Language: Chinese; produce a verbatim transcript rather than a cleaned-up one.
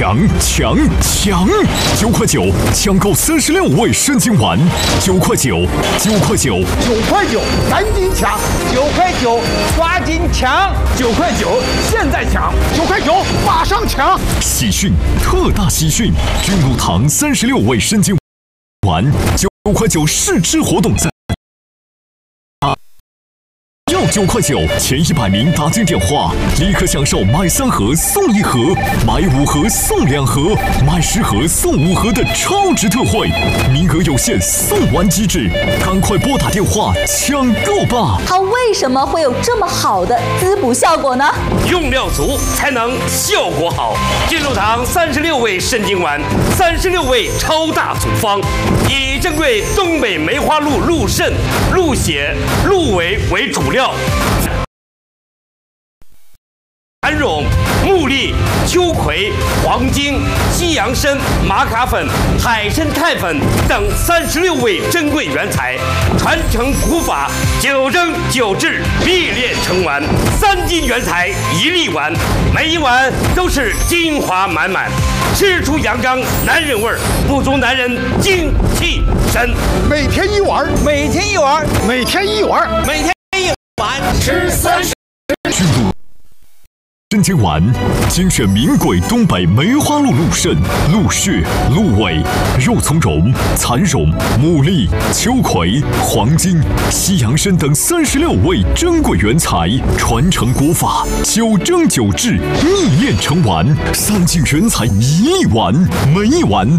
抢抢抢！九块九抢购三十六味生津丸，九块九，九块九， 九块九，赶紧抢！ 九块九，抓紧抢！ 九块九，现在抢！九块九，马上抢！ 喜讯，特大喜讯！君乳堂三十六味生津丸，九块九试吃活动在。要九块九，前一百名打进电话，立刻享受买三盒送一盒，买五盒送两盒，买十盒送五盒的超值特惠，名额有限，送完即止，赶快拨打电话抢购吧！ 它为什么会有这么好的滋补效果呢？ 用料足才能效果好。君乳堂三十六味生津丸，三十六味超大组方，以珍贵东北梅花鹿鹿肾、鹿血、鹿尾为主料。含绒、木栗、秋葵、黄精、西洋参、玛卡粉、海参肽粉等三十六味珍贵原材，传承古法，九蒸九制，历练成丸。三斤原材一粒丸，每一丸都是精华满满，吃出阳刚男人味儿，补足男人精气神。 每天一碗， 每天一碗， 每天一碗， 每天一碗， 吃三十。 君乳生津丸精选名贵东北梅花鹿鹿肾、鹿血、鹿尾、肉苁蓉、蚕蓉、牡蛎、秋葵、黄精、西洋参等三十六味珍贵原材，传承国法，九蒸九制，逆炼成丸，三斤原材一粒丸，每一丸